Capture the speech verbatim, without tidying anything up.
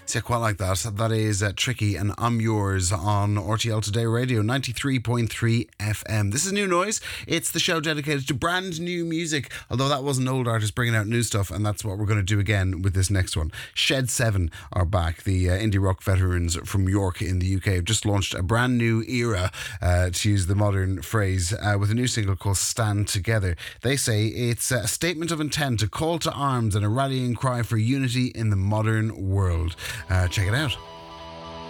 See, I quite like that. That is uh, Tricky and I'm Yours on R T L Today Radio, ninety-three point three F M. This is New Noise. It's the show dedicated to brand new music, although that was an old artist bringing out new stuff, and that's what we're going to do again with this next one. Shed seven are back. The uh, indie rock veterans from York in the U K have just launched a brand new era, uh, to use the modern phrase, uh, with a new single called Stand Together. They say it's a statement of intent, a call to arms and a rallying cry for unity in the modern world. Uh, check it out.